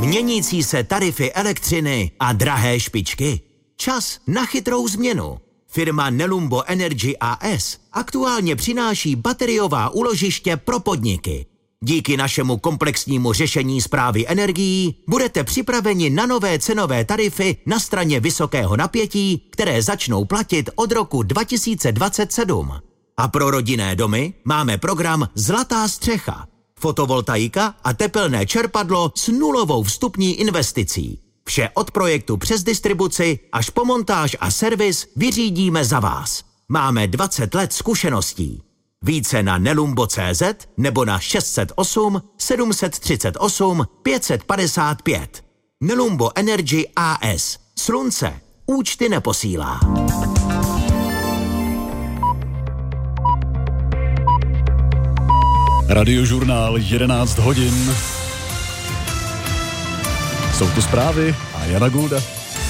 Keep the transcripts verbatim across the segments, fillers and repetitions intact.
Měnící se tarify elektřiny a drahé špičky. Čas na chytrou změnu. Firma Nelumbo Energy A S aktuálně přináší bateriová úložiště pro podniky. Díky našemu komplexnímu řešení správy energií budete připraveni na nové cenové tarify na straně vysokého napětí, které začnou platit od roku dva tisíce dvacet sedm. A pro rodinné domy máme program Zlatá střecha, fotovoltaika a tepelné čerpadlo s nulovou vstupní investicí. Vše od projektu přes distribuci až po montáž a servis vyřídíme za vás. Máme dvacet let zkušeností. Více na nelumbo tečka cé zet nebo na šest set osm sedm tři osm pět padesát pět. Nelumbo Energy A S. Slunce účty neposílá. Radiožurnál jedenáct hodin. Jsou tu zprávy a Jana Gulda.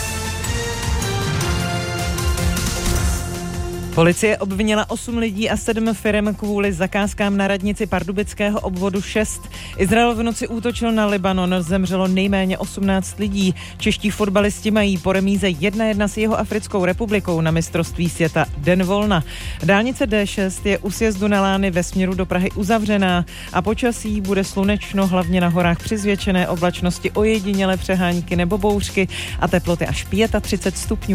Policie obvinila osm lidí a sedm firem kvůli zakázkám na radnici pardubického obvodu šest. Izrael v noci útočil na Libanon, zemřelo nejméně osmnáct lidí. Čeští fotbalisti mají po remíze jedna jedna s Jihoafrickou republikou na mistrovství světa den volna. Dálnice D šest je u sjezdu na Lány ve směru do Prahy uzavřená a počasí bude slunečno, hlavně na horách při zvětšené oblačnosti, ojedinělé přehánky nebo bouřky a teploty až třicet pět stupňů.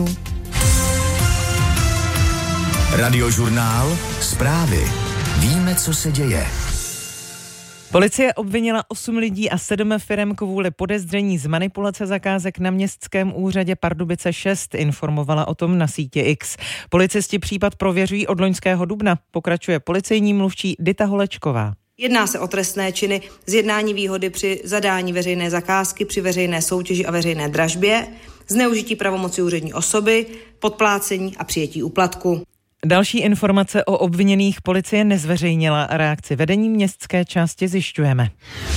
Radiožurnál, zprávy. Víme, co se děje. Policie obvinila osm lidí a sedm firem kvůli podezření z manipulace zakázek na městském úřadě Pardubice šest, informovala o tom na síti X. Policisti případ prověřují od loňského dubna, pokračuje policejní mluvčí Dita Holečková. Jedná se o trestné činy zjednání výhody při zadání veřejné zakázky, při veřejné soutěži a veřejné dražbě, zneužití pravomoci úřední osoby, podplácení a přijetí úplatku. Další informace o obviněných policie nezveřejnila. Reakci vedení městské části zjišťujeme.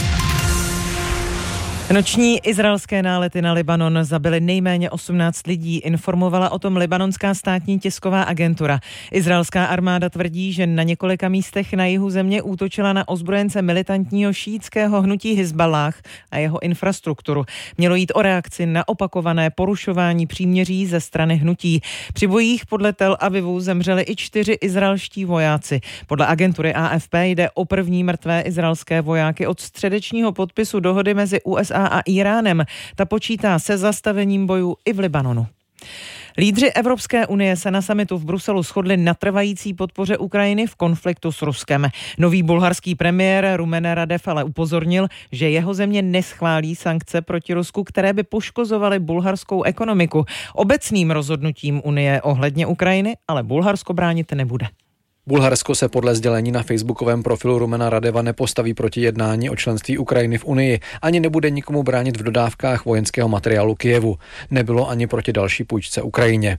Noční izraelské nálety na Libanon zabily nejméně osmnáct lidí, informovala o tom libanonská státní tisková agentura. Izraelská armáda tvrdí, že na několika místech na jihu země útočila na ozbrojence militantního šíitského hnutí Hizballáh a jeho infrastrukturu. Mělo jít o reakci na opakované porušování příměří ze strany hnutí. Při bojích podle Tel Avivu zemřeli i čtyři izraelští vojáci. Podle agentury A F P jde o první mrtvé izraelské vojáky od středečního podpisu dohody mezi U S A a Iránem. Ta počítá se zastavením bojů i v Libanonu. Lídři Evropské unie se na summitu v Bruselu shodli na trvající podpoře Ukrajiny v konfliktu s Ruskem. Nový bulharský premiér Rumen Radev ale upozornil, že jeho země neschválí sankce proti Rusku, které by poškozovaly bulharskou ekonomiku. Obecným rozhodnutím unie ohledně Ukrajiny ale Bulharsko bránit nebude. Bulharsko se podle sdělení na facebookovém profilu Rumena Radeva nepostaví proti jednání o členství Ukrajiny v Unii, ani nebude nikomu bránit v dodávkách vojenského materiálu Kyjevu. Nebylo ani proti další půjčce Ukrajině.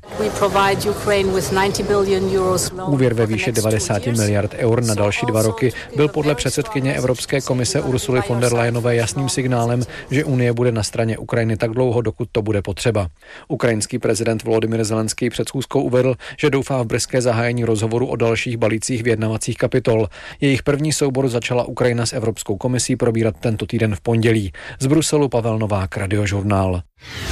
Úvěr ve výši devadesát miliard eur na další dva roky byl podle předsedkyně Evropské komise Ursuly von der Leyenové jasným signálem, že Unie bude na straně Ukrajiny tak dlouho, dokud to bude potřeba. Ukrajinský prezident Volodymyr Zelenský před schůzkou uvedl, že doufá v brzké zahájení rozhovoru o dalších balících vyjednavacích kapitol. Jejich první soubor začala Ukrajina s Evropskou komisí probírat tento týden v pondělí. Z Bruselu Pavel Novák, Radiožurnál.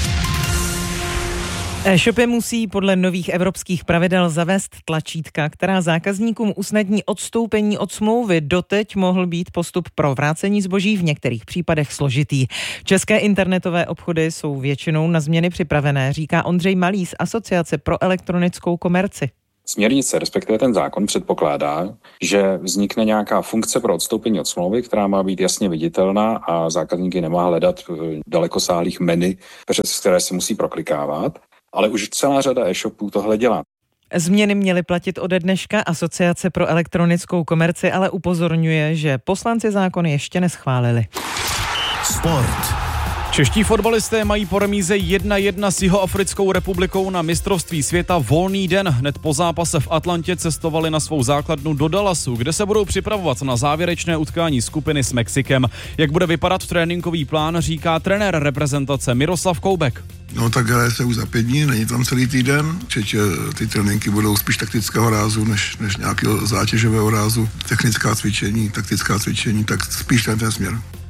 E-shopy musí podle nových evropských pravidel zavést tlačítka, která zákazníkům usnadní odstoupení od smlouvy. Doteď mohl být postup pro vrácení zboží v některých případech složitý. České internetové obchody jsou většinou na změny připravené, říká Ondřej Malý z Asociace pro elektronickou komerci. Směrnice, respektive ten zákon, předpokládá, že vznikne nějaká funkce pro odstoupení od smlouvy, která má být jasně viditelná a zákazníky nemá hledat dalekosáhlých menu, přes které se musí proklikávat, ale už celá řada e-shopů tohle dělá. Změny měly platit ode dneška. Asociace pro elektronickou komerci ale upozorňuje, že poslanci zákon ještě neschválili. Sport. Čeští fotbalisté mají po remíze jedna jedna s Jihoafrickou republikou na mistrovství světa volný den. Hned po zápase v Atlantě cestovali na svou základnu do Dallasu, kde se budou připravovat na závěrečné utkání skupiny s Mexikem. Jak bude vypadat tréninkový plán, říká trenér reprezentace Miroslav Koubek. No tak hraje se už za pět dní, není tam celý týden, čiže ty tréninky budou spíš taktického rázu, než, než nějakého zátěžového rázu. Technická cvičení, taktická cvičení, tak spíš ten, ten směr.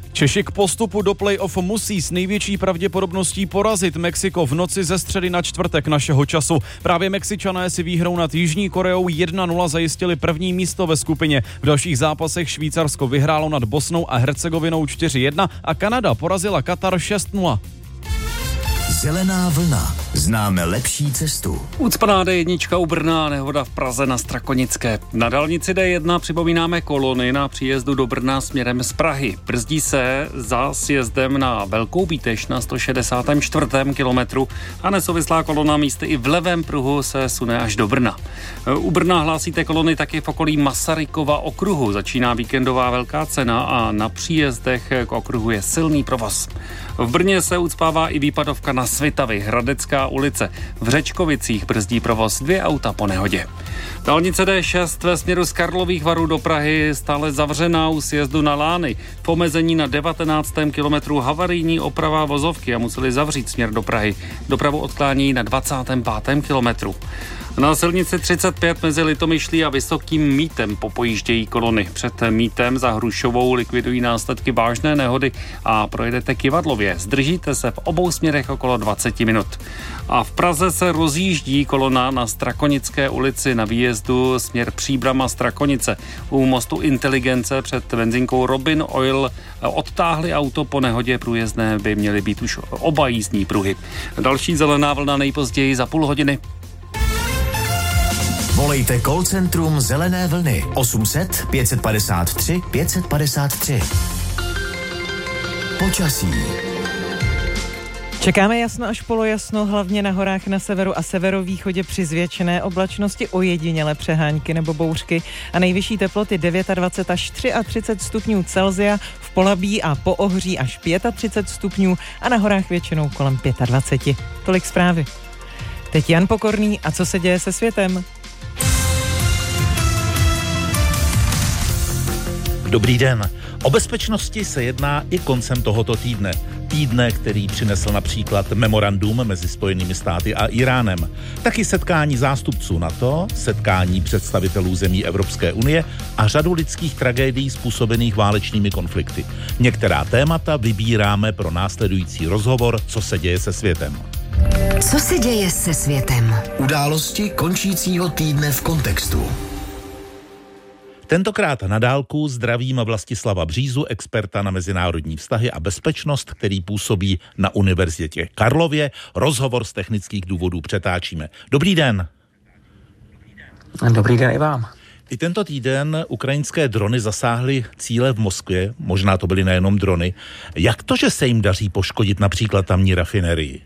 Češi k postupu do play-off musí s největší pravděpodobností porazit Mexiko v noci ze středy na čtvrtek našeho času. Právě Mexičané si výhrou nad Jižní Koreou jedna nula zajistili první místo ve skupině. V dalších zápasech Švýcarsko vyhrálo nad Bosnou a Hercegovinou čtyři jedna a Kanada porazila Katar šest nula. Zelená vlna. Známe lepší cestu. Ucpaná D jedna u Brna, nehoda v Praze na Strakonické. Na dálnici D jedna připomínáme kolony na příjezdu do Brna směrem z Prahy. Brzdí se za sjezdem na Velkou Bíteš na sto šedesátém čtvrtém kilometru a nesouvislá kolona místy i v levém pruhu se sune až do Brna. U Brna hlásíte kolony taky v okolí Masarykova okruhu. Začíná víkendová velká cena a na příjezdech k okruhu je silný provoz. V Brně se ucpává i výpadovka na Svitavy, Hradecká ulice. V Řečkovicích brzdí provoz dvě auta po nehodě. Dálnice D šest ve směru z Karlových Varů do Prahy stále zavřená u sjezdu na Lány. V omezení na devatenáctém kilometru havarijní oprava vozovky a museli zavřít směr do Prahy. Dopravu odklání na dvacátém pátém kilometru. Na silnici třicet pět mezi Litomyšlí a Vysokým Mítem popojíždějí kolony. Před Mítem za Hrušovou likvidují následky vážné nehody a projedete Kyvadlově. Zdržíte se v obou směrech okolo dvacet minut. A v Praze se rozjíždí kolona na Strakonické ulici na výjezdu směr Příbrama Strakonice. U mostu Inteligence před benzinkou Robin Oil odtáhli auto po nehodě, průjezdné by měly být už oba jízdní pruhy. Další zelená vlna nejpozději za půl hodiny. Volejte call centrum Zelené vlny osm set pět padesát tři pět padesát tři. Počasí. Čekáme jasno až polojasno, hlavně na horách na severu a severovýchodě při zvětšené oblačnosti, ojedinělé přehánky nebo bouřky a nejvyšší teploty dvacet devět až třicet tři stupňů Celsia, v Polabí a po Ohří až třicet pět stupňů a na horách většinou kolem dvacet pět. Tolik zprávy. Teď Jan Pokorný a co se děje se světem? Dobrý den. O bezpečnosti se jedná i koncem tohoto týdne. Týdne, který přinesl například memorandum mezi Spojenými státy a Iránem. Taky setkání zástupců NATO, setkání představitelů zemí Evropské unie a řadu lidských tragédií způsobených válečnými konflikty. Některá témata vybíráme pro následující rozhovor Co se děje se světem. Co se děje se světem? Události končícího týdne v kontextu. Tentokrát na dálku zdravím Vlastislava Břízu, experta na mezinárodní vztahy a bezpečnost, který působí na Univerzitě Karlově. Rozhovor z technických důvodů přetáčíme. Dobrý den. Dobrý den i vám. I tento týden ukrajinské drony zasáhly cíle v Moskvě, možná to byly nejenom drony. Jak to, že se jim daří poškodit například tamní rafinerii?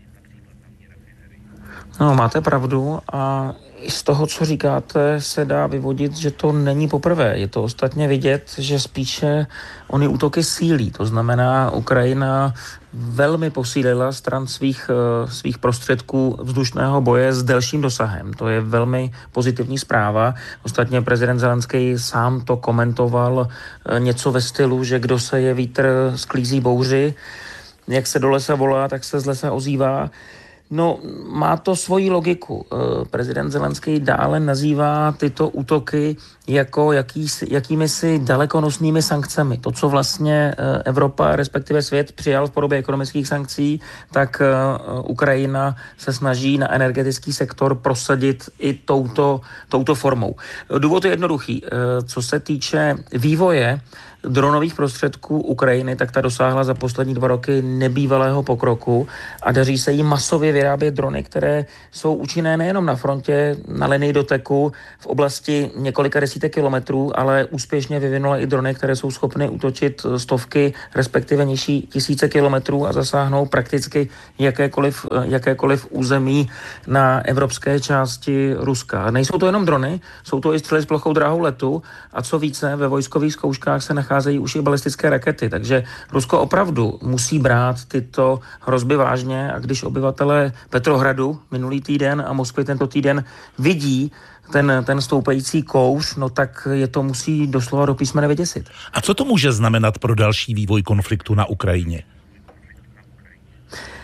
No, máte pravdu a i z toho, co říkáte, se dá vyvodit, že to není poprvé. Je to ostatně vidět, že spíše ony útoky sílí. To znamená, Ukrajina velmi posílila stran svých, svých prostředků vzdušného boje s delším dosahem. To je velmi pozitivní zpráva. Ostatně prezident Zelenský sám to komentoval něco ve stylu, že kdo se je vítr sklízí bouři, jak se do lesa volá, tak se z lesa ozývá. No, má to svoji logiku. Prezident Zelenský dále nazývá tyto útoky jako jaký, jakými si dalekonosnými sankcemi. To, co vlastně Evropa, respektive svět přijal v podobě ekonomických sankcí, tak Ukrajina se snaží na energetický sektor prosadit i touto, touto formou. Důvod je jednoduchý. Co se týče vývoje dronových prostředků Ukrajiny, tak ta dosáhla za poslední dva roky nebývalého pokroku a daří se jí masově vyrábět drony, které jsou účinné nejenom na frontě, na linii doteku v oblasti několika desítek kilometrů, ale úspěšně vyvinula i drony, které jsou schopny útočit stovky, respektive nižší tisíce kilometrů a zasáhnou prakticky jakékoliv, jakékoliv území na evropské části Ruska. Nejsou to jenom drony, jsou to i střely s plochou dráhou letu a co více, ve vojskových zkouškách se nacházejí už i balistické rakety, takže Rusko opravdu musí brát tyto hrozby vážně a když obyvatelé Petrohradu minulý týden a Moskvy tento týden vidí ten, ten stoupající kouř, no tak je to musí doslova do písmene vyděsit. A co to může znamenat pro další vývoj konfliktu na Ukrajině?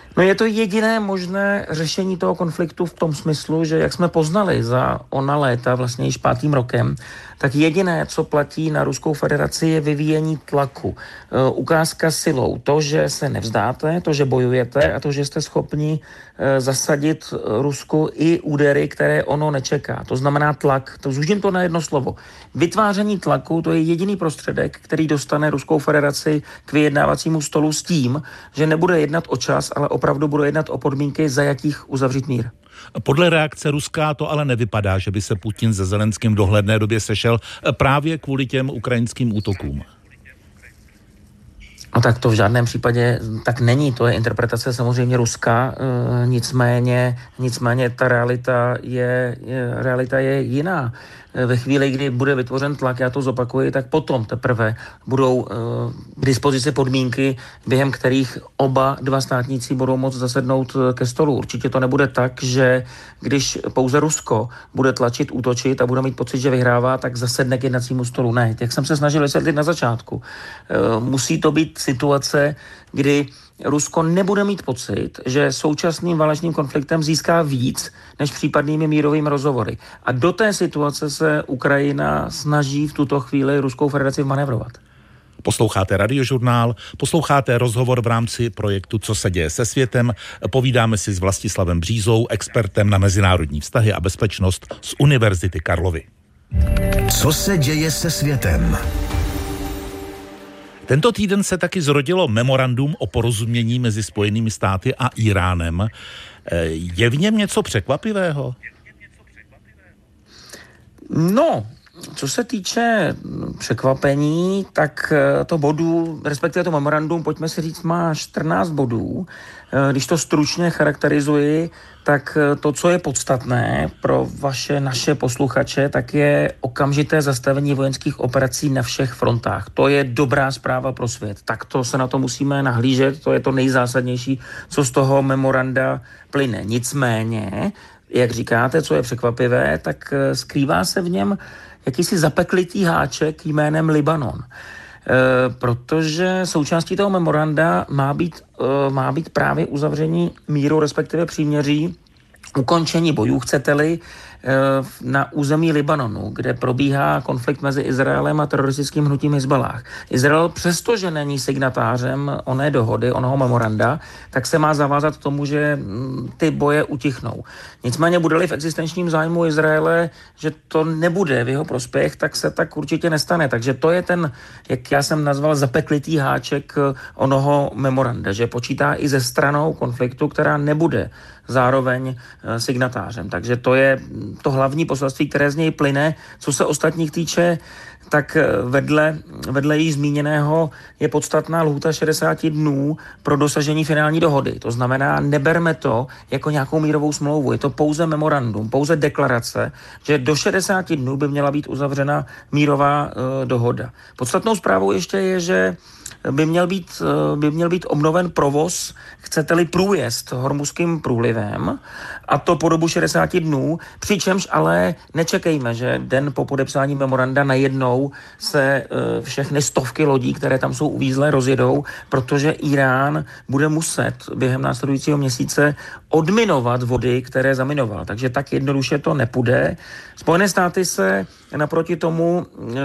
No je to jediné možné řešení toho konfliktu v tom smyslu, že jak jsme poznali za ona léta, vlastně již pátým rokem, tak jediné, co platí na Ruskou federaci, je vyvíjení tlaku. E, ukázka silou. To, že se nevzdáte, to, že bojujete a to, že jste schopni e, zasadit Rusku i údery, které ono nečeká. To znamená tlak. To zúžím to na jedno slovo. Vytváření tlaku, to je jediný prostředek, který dostane Ruskou federaci k vyjednávacímu stolu s tím, že nebude jednat o čas, ale opravdu bude jednat o podmínky, za jakých uzavřít mír. Podle reakce Ruska to ale nevypadá, že by se Putin se Zelenským v dohledné době sešel právě kvůli těm ukrajinským útokům. No tak to v žádném případě tak není, to je interpretace samozřejmě ruská, e, nicméně, nicméně ta realita je, je, realita je jiná. E, ve chvíli, kdy bude vytvořen tlak, já to zopakuji, tak potom teprve budou e, k dispozici podmínky, během kterých oba dva státníci budou moct zasednout ke stolu. Určitě to nebude tak, že když pouze Rusko bude tlačit, útočit a bude mít pocit, že vyhrává, tak zasedne k jednacímu stolu. Ne, jak jsem se snažil vysvětlit na začátku. E, musí to být situace, kdy Rusko nebude mít pocit, že současným válečným konfliktem získá víc než případnými mírovými rozhovory. A do té situace se Ukrajina snaží v tuto chvíli Ruskou federaci manévrovat. Posloucháte Radiožurnál, posloucháte rozhovor v rámci projektu Co se děje se světem. Povídáme si s Vlastislavem Břízou, expertem na mezinárodní vztahy a bezpečnost z Univerzity Karlovy. Co se děje se světem? Tento týden se taky zrodilo memorandum o porozumění mezi Spojenými státy a Iránem. Je v něm něco překvapivého? No, co se týče překvapení, tak to bodů, respektive to memorandum, pojďme si říct, má čtrnáct bodů. Když to stručně charakterizuji, tak to, co je podstatné pro vaše, naše posluchače, tak je okamžité zastavení vojenských operací na všech frontách. To je dobrá zpráva pro svět. Tak to se na to musíme nahlížet, to je to nejzásadnější, co z toho memoranda plyne. Nicméně, jak říkáte, co je překvapivé, tak skrývá se v něm jakýsi zapeklitý háček jménem Libanon. E, protože součástí toho memoranda má být, e, má být právě uzavření míru, respektive příměří, ukončení bojů, chcete-li, na území Libanonu, kde probíhá konflikt mezi Izraelem a teroristickým hnutím Hizballáh. Izrael, přestože není signatářem oné dohody, onoho memoranda, tak se má zavázat tomu, že ty boje utichnou. Nicméně bude-li v existenčním zájmu Izraele, že to nebude v jeho prospěch, tak se tak určitě nestane. Takže to je ten, jak já jsem nazval, zapeklitý háček onoho memoranda, že počítá i ze stranou konfliktu, která nebude zároveň signatářem. Takže to je to hlavní poselství, které z něj plyne. Co se ostatních týče, tak vedle, vedle již zmíněného je podstatná lhůta šedesát dnů pro dosažení finální dohody. To znamená, neberme to jako nějakou mírovou smlouvu. Je to pouze memorandum, pouze deklarace, že do šedesáti dnů by měla být uzavřena mírová uh, dohoda. Podstatnou zprávou ještě je, že by měl být, by měl být obnoven provoz, chcete-li průjezd Hormuzským průlivem, a to po dobu šedesáti dnů, přičemž ale nečekejme, že den po podepsání memoranda najednou se všechny stovky lodí, které tam jsou uvízlé, rozjedou, protože Irán bude muset během následujícího měsíce odminovat vody, které zaminoval. Takže tak jednoduše to nepůjde. Spojené státy se naproti tomu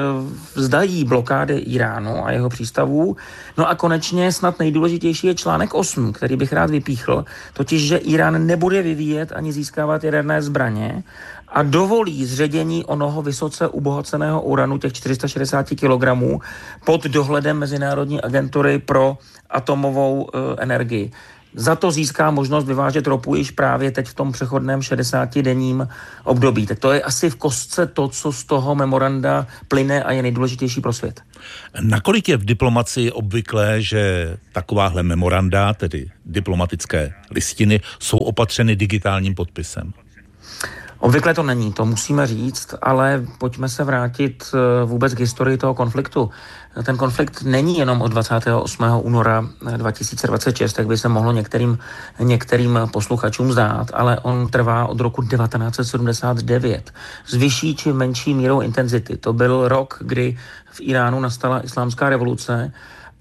vzdají blokády Iránu a jeho přístavů. No a konečně snad nejdůležitější je článek osm, který bych rád vypíchl, totiž, že Irán nebude vyvíjet ani získávat jaderné zbraně a dovolí zředění onoho vysoce ubohaceného uranu, těch čtyři sta šedesát kilogramů, pod dohledem Mezinárodní agentury pro atomovou e, energii. Za to získá možnost vyvážet ropu již právě teď v tom přechodném šedesátidenním období. Tak to je asi v kostce to, co z toho memoranda plyne a je nejdůležitější pro svět. Nakolik je v diplomacii obvyklé, že takováhle memoranda, tedy diplomatické listiny, jsou opatřeny digitálním podpisem? Obvykle to není, to musíme říct, ale pojďme se vrátit vůbec k historii toho konfliktu. Ten konflikt není jenom od dvacátého osmého února dva tisíce dvacet šest, jak by se mohlo některým, některým posluchačům zdát, ale on trvá od roku devatenáct set sedmdesát devět. S vyšší či menší mírou intenzity. To byl rok, kdy v Iránu nastala islámská revoluce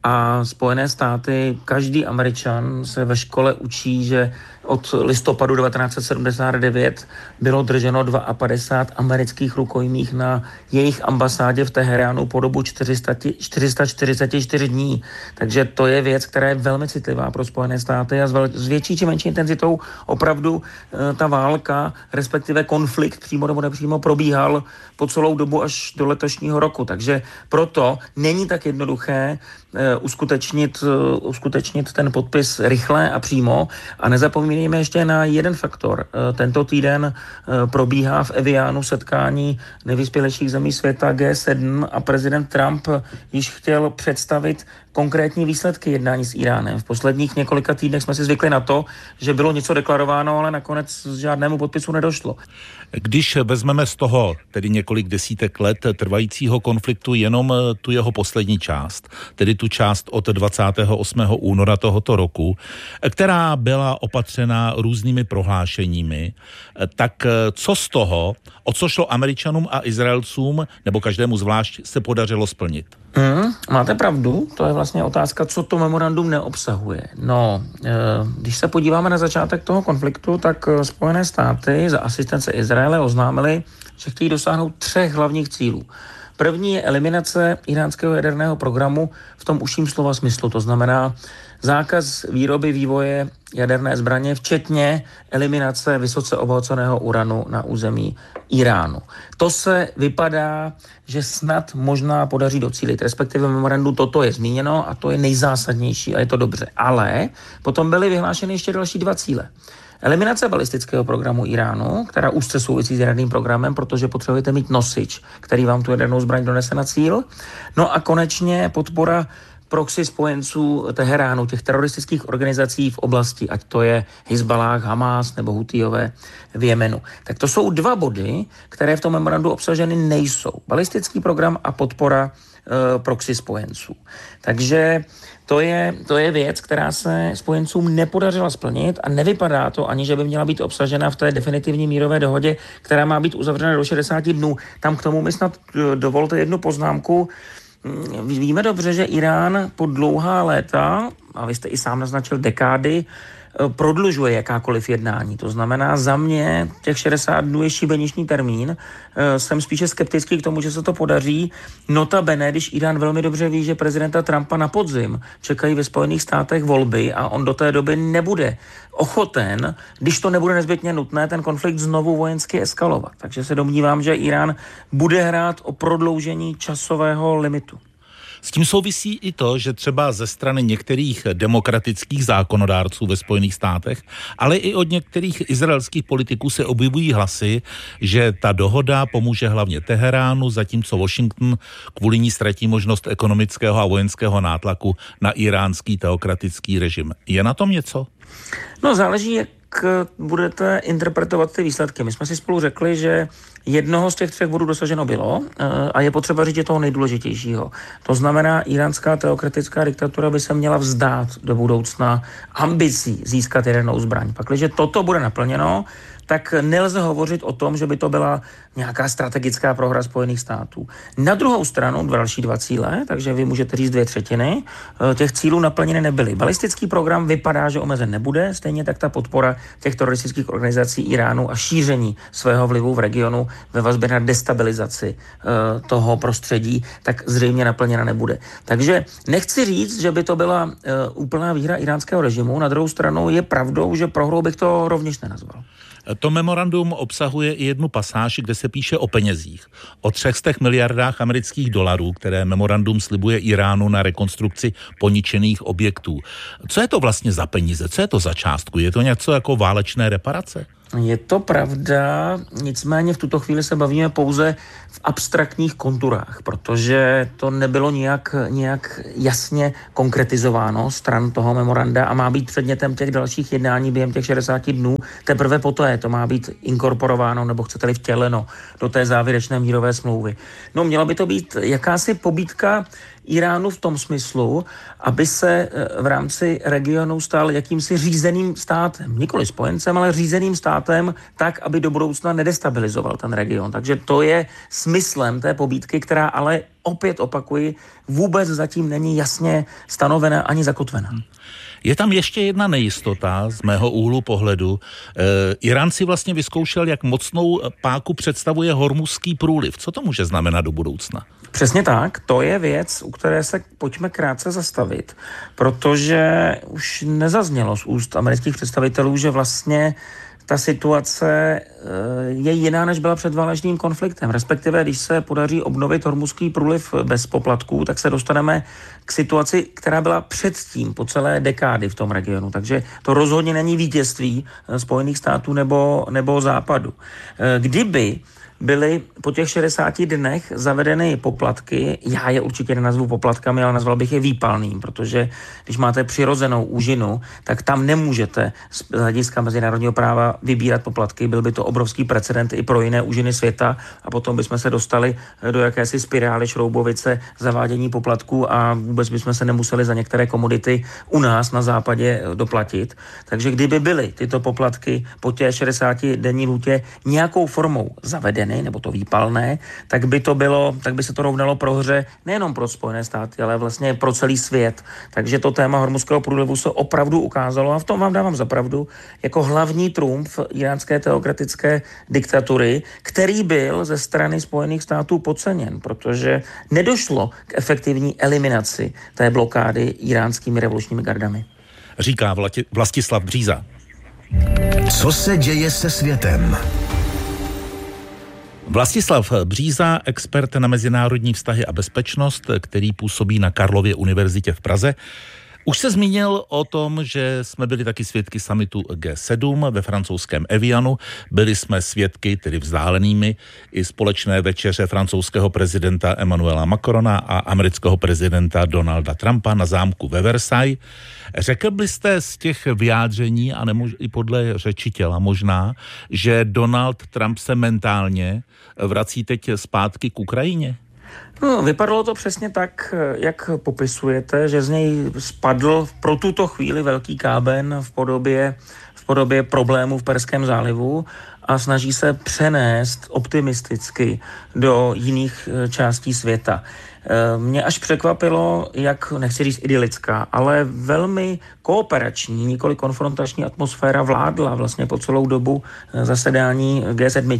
a Spojené státy, každý Američan se ve škole učí, že od listopadu devatenáct set sedmdesát devět bylo drženo padesát dva amerických rukojmích na jejich ambasádě v Teheránu po dobu čtyři sta čtyřicet čtyři dní. Takže to je věc, která je velmi citlivá pro Spojené státy a s, vel- s větší či menší intenzitou opravdu e, ta válka, respektive konflikt přímo nebo nepřímo probíhal po celou dobu až do letošního roku. Takže proto není tak jednoduché e, uskutečnit, e, uskutečnit ten podpis rychle a přímo a nezapomínejme ještě na jeden faktor. E, tento týden e, probíhá v Evianu setkání nejvyspělejších zemí světa G sedm a prezident Trump již chtěl představit konkrétní výsledky jednání s Iránem. V posledních několika týdnech jsme si zvykli na to, že bylo něco deklarováno, ale nakonec žádnému podpisu nedošlo. Když vezmeme z toho tedy několik desítek let trvajícího konfliktu jenom tu jeho poslední část, tedy tu část od dvacátého osmého února tohoto roku, která byla opatřena různými prohlášeními, tak co z toho, o co šlo Američanům a Izraelcům, nebo každému zvlášť, se podařilo splnit? Hmm, máte pravdu, to je vlastně otázka, co to memorandum neobsahuje. No, e, když se podíváme na začátek toho konfliktu, tak Spojené státy za asistence Izraele oznámili, že chtějí dosáhnout třech hlavních cílů. První je eliminace iránského jaderného programu v tom užším slova smyslu, to znamená zákaz výroby, vývoje jaderné zbraně, včetně eliminace vysoce obohaceného uranu na území Iránu. To se vypadá, že snad možná podaří docílit, respektive v memorandu toto je zmíněno a to je nejzásadnější a je to dobře. Ale potom byly vyhlášeny ještě další dva cíle. Eliminace balistického programu Iránu, která úzce souvisí s jaderným programem, protože potřebujete mít nosič, který vám tu jadernou zbraň donese na cíl. No a konečně podpora proxy spojenců Teheránu, těch teroristických organizací v oblasti, ať to je Hizballah, Hamás nebo Hutijové v Jemenu. Tak to jsou dva body, které v tom memorandu obsaženy nejsou. Balistický program a podpora e, proxy spojenců. Takže to je, to je věc, která se spojencům nepodařila splnit a nevypadá to ani, že by měla být obsažena v té definitivní mírové dohodě, která má být uzavřena do šedesáti dnů. Tam k tomu mi snad dovolte jednu poznámku. Víme dobře, že Irán po dlouhá léta, a vy jste i sám naznačil dekády, prodlužuje jakákoliv jednání. To znamená, za mě těch šedesát dnů je šibeniční termín. Jsem spíše skeptický k tomu, že se to podaří. Notabene, když Irán velmi dobře ví, že prezidenta Trumpa na podzim čekají ve Spojených státech volby a on do té doby nebude ochoten, když to nebude nezbytně nutné, ten konflikt znovu vojensky eskalovat. Takže se domnívám, že Irán bude hrát o prodloužení časového limitu. S tím souvisí i to, že třeba ze strany některých demokratických zákonodárců ve Spojených státech, ale i od některých izraelských politiků se objevují hlasy, že ta dohoda pomůže hlavně Teheránu, zatímco Washington kvůli ní ztratí možnost ekonomického a vojenského nátlaku na iránský teokratický režim. Je na tom něco? No, záleží, jak budete interpretovat ty výsledky. My jsme si spolu řekli, že jednoho z těch třech bodů dosaženo bylo a je potřeba říct, že toho nejdůležitějšího. To znamená, iránská teokratická diktatura by se měla vzdát do budoucna ambicí získat jadernou zbraň. Pakliže toto bude naplněno, tak nelze hovořit o tom, že by to byla nějaká strategická prohra Spojených států. Na druhou stranu další dva cíle, takže vy můžete říct dvě třetiny, těch cílů naplněny nebyly. Balistický program vypadá, že omezen nebude, stejně tak ta podpora těch teroristických organizací Iránu a šíření svého vlivu v regionu ve vazbě na destabilizaci uh, toho prostředí, tak zřejmě naplněna nebude. Takže nechci říct, že by to byla uh, úplná výhra iránského režimu, na druhou stranu je pravdou, že prohrou bych to rovněž nenazval. To memorandum obsahuje i jednu pasáž, kde se píše o penězích. O třech stech miliardách amerických dolarů, které memorandum slibuje Iránu na rekonstrukci poničených objektů. Co je to vlastně za peníze? Co je to za částku? Je to něco jako válečné reparace? Je to pravda, nicméně v tuto chvíli se bavíme pouze v abstraktních konturách, protože to nebylo nějak, nějak jasně konkretizováno stran toho memoranda a má být předmětem těch dalších jednání během těch šedesáti dnů. Teprve poté to má být inkorporováno, nebo chcete-li vtěleno do té závěrečné mírové smlouvy. No, měla by to být jakási pobídka Iránu v tom smyslu, aby se v rámci regionu stal jakýmsi řízeným státem, nikoli spojencem, ale řízeným státem, tak, aby do budoucna nedestabilizoval ten region. Takže to je smyslem té pobídky, která ale opět opakuji, vůbec zatím není jasně stanovená ani zakotvená. Je tam ještě jedna nejistota z mého úhlu pohledu. E, Irán si vlastně vyzkoušel, jak mocnou páku představuje Hormuzský průliv. Co to může znamenat do budoucna? Přesně tak, to je věc, u které se pojďme krátce zastavit, protože už nezaznělo z úst amerických představitelů, že vlastně ta situace je jiná, než byla před válečným konfliktem. Respektive, když se podaří obnovit Hormuzský průliv bez poplatků, tak se dostaneme k situaci, která byla předtím po celé dekády v tom regionu. Takže to rozhodně není vítězství Spojených států nebo, nebo Západu. Kdyby byly po těch šedesáti dnech zavedeny poplatky. Já je určitě nenazvu poplatkami, ale nazval bych je výpalným, protože když máte přirozenou úžinu, tak tam nemůžete z hlediska mezinárodního práva vybírat poplatky. Byl by to obrovský precedent i pro jiné úžiny světa a potom bychom se dostali do jakési spirály šroubovice zavádění poplatků a vůbec bychom se nemuseli za některé komodity u nás na západě doplatit. Takže kdyby byly tyto poplatky po těch šedesáti denní lhůtě nějakou formou zavedeny, nebo to výpalné, tak by to bylo, tak by se to rovnalo prohře nejenom pro Spojené státy, ale vlastně pro celý svět. Takže to téma Hormuzského průlivu se opravdu ukázalo, a v tom vám dávám za pravdu, jako hlavní trumf iránské teokratické diktatury, který byl ze strany Spojených států podceněn, protože nedošlo k efektivní eliminaci té blokády iránskými revolučními gardami. Říká Vlastislav Bříza. Co se děje se světem? Vlastislav Bříza, expert na mezinárodní vztahy a bezpečnost, který působí na Karlově univerzitě v Praze. Už se zmínil o tom, že jsme byli taky svědky summitu G sedm ve francouzském Evianu. Byli jsme svědky, tedy vzdálenými, i společné večeře francouzského prezidenta Emmanuela Macrona a amerického prezidenta Donalda Trumpa na zámku ve Versailles. Řekl byste z těch vyjádření, a nemož, i podle řeči těla možná, že Donald Trump se mentálně vrací teď zpátky k Ukrajině? No, vypadalo to přesně tak, jak popisujete, že z něj spadl pro tuto chvíli velký káben v podobě, v podobě problémů v Perském zálivu a snaží se přenést optimisticky do jiných částí světa. Mě až překvapilo, jak, nechci říct idylická, ale velmi kooperační, nikoli konfrontační atmosféra vládla vlastně po celou dobu zasedání G sedm.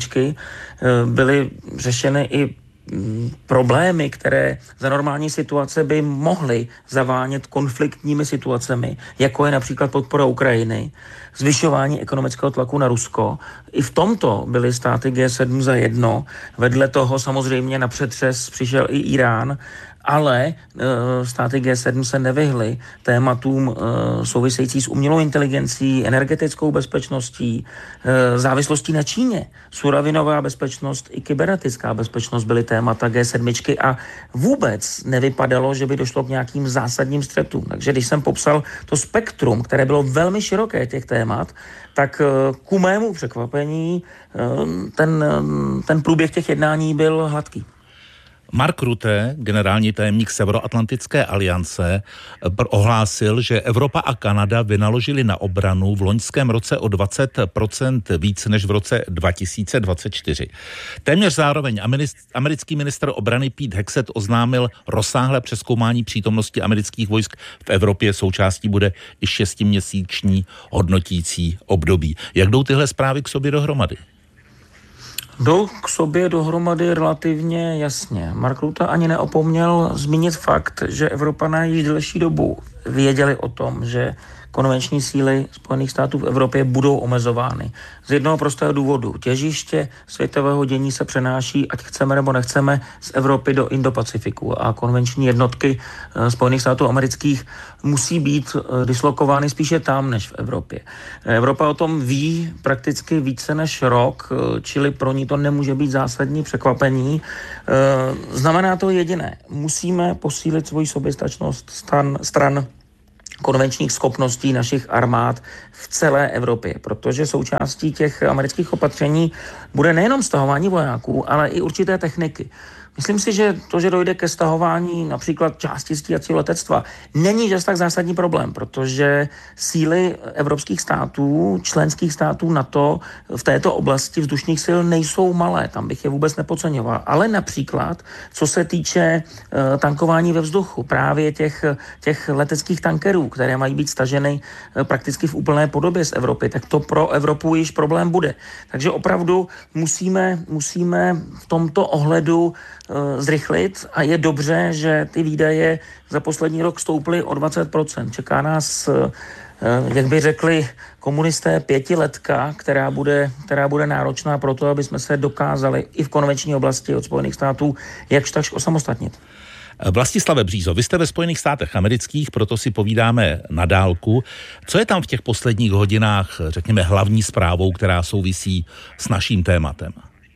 Byly řešeny i problémy, které za normální situace by mohly zavánět konfliktními situacemi, jako je například podpora Ukrajiny, zvyšování ekonomického tlaku na Rusko. I v tomto byly státy G sedm za jedno. Vedle toho samozřejmě na přetřes přišel i Irán, ale e, státy G sedm se nevyhly tématům e, související s umělou inteligencí, energetickou bezpečností, e, závislostí na Číně. Surovinová bezpečnost i kybernetická bezpečnost byly témata G sedm a vůbec nevypadalo, že by došlo k nějakým zásadním střetům. Takže když jsem popsal to spektrum, které bylo velmi široké těch témat, tak e, ku mému překvapení e, ten, ten průběh těch jednání byl hladký. Mark Rutte, generální tajemník Severoatlantické aliance, ohlásil, že Evropa a Kanada vynaložili na obranu v loňském roce o dvacet procent víc než v roce dva tisíce dvacet čtyři. Téměř zároveň americký ministr obrany Pete Hegseth oznámil rozsáhlé přezkoumání přítomnosti amerických vojsk v Evropě. Součástí bude i šestiměsíční hodnotící období. Jak jdou tyhle zprávy k sobě dohromady? Jdou k sobě dohromady relativně jasně. Mark Rutte ani neopomněl zmínit fakt, že Evropané již delší dobu věděli o tom, že konvenční síly Spojených států v Evropě budou omezovány. Z jednoho prostého důvodu. Těžiště světového dění se přenáší, ať chceme nebo nechceme, z Evropy do Indo-Pacifiku a konvenční jednotky Spojených států amerických musí být dislokovány spíše tam, než v Evropě. Evropa o tom ví prakticky více než rok, čili pro ní to nemůže být zásadní překvapení. Znamená to jediné. Musíme posílit svoji soběstačnost stran, stran konvenčních schopností našich armád v celé Evropě, protože součástí těch amerických opatření bude nejenom stahování vojáků, ale i určité techniky. Myslím si, že to, že dojde ke stahování například části stíhacího letectva, není zas tak zásadní problém, protože síly evropských států, členských států NATO v této oblasti vzdušných sil nejsou malé, tam bych je vůbec nepodceňoval. Ale například, co se týče uh, tankování ve vzduchu, právě těch, těch leteckých tankerů, které mají být staženy uh, prakticky v úplné podobě z Evropy, tak to pro Evropu již problém bude. Takže opravdu musíme, musíme v tomto ohledu zrychlit a je dobře, že ty výdaje za poslední rok stouply o dvacet procent. Čeká nás, jak by řekli komunisté, pětiletka, která bude, která bude náročná pro to, aby jsme se dokázali i v konvenční oblasti od Spojených států jakž takž osamostatnit. Vlastislave Břízo, vy jste ve Spojených státech amerických, proto si povídáme na dálku. Co je tam v těch posledních hodinách, řekněme, hlavní zprávou, která souvisí s naším tématem?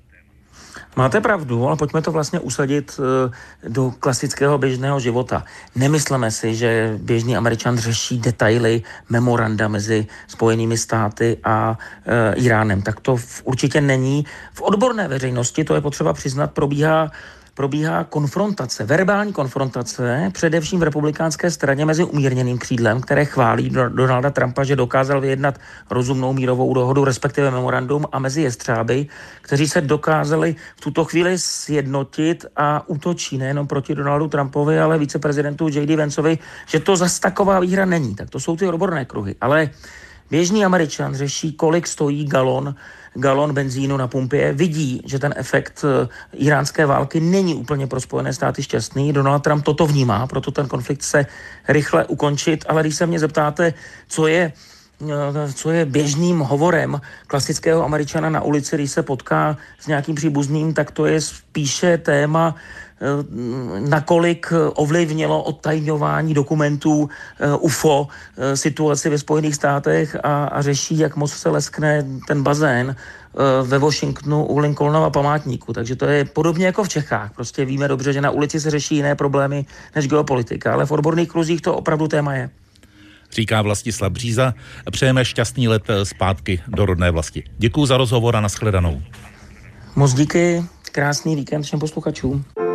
Máte pravdu, ale pojďme to vlastně usadit do klasického běžného života. Nemyslíme si, že běžný Američan řeší detaily memoranda mezi Spojenými státy a e, Iránem. Tak to určitě není. V odborné veřejnosti, to je potřeba přiznat, probíhá probíhá konfrontace, verbální konfrontace, především v republikánské straně mezi umírněným křídlem, které chválí Donalda Trumpa, že dokázal vyjednat rozumnou mírovou dohodu, respektive memorandum, a mezi jestřáby, kteří se dokázali v tuto chvíli sjednotit a útočí nejenom proti Donaldu Trumpovi, ale viceprezidentu J D Vanceovi, že to zas taková výhra není. Tak to jsou ty odborné kruhy. Ale běžný Američan řeší, kolik stojí galon galon benzínu na pumpě, vidí, že ten efekt iránské války není úplně pro Spojené státy šťastný. Donald Trump toto vnímá, proto ten konflikt se rychle ukončit, ale když se mě zeptáte, co je co je běžným hovorem klasického Američana na ulici, když se potká s nějakým příbuzným, tak to je spíše téma, nakolik ovlivnilo odtajňování dokumentů U F O situaci ve Spojených státech a, a řeší, jak moc se leskne ten bazén ve Washingtonu u Lincolnova památníku. Takže to je podobně jako v Čechách. Prostě víme dobře, že na ulici se řeší jiné problémy než geopolitika, ale v odborných kruzích to opravdu téma je. Říká Vlastislav Bříza. Přejeme šťastný let zpátky do rodné vlasti. Děkuju za rozhovor a nashledanou. Moc díky, krásný víkend všem posluchačům.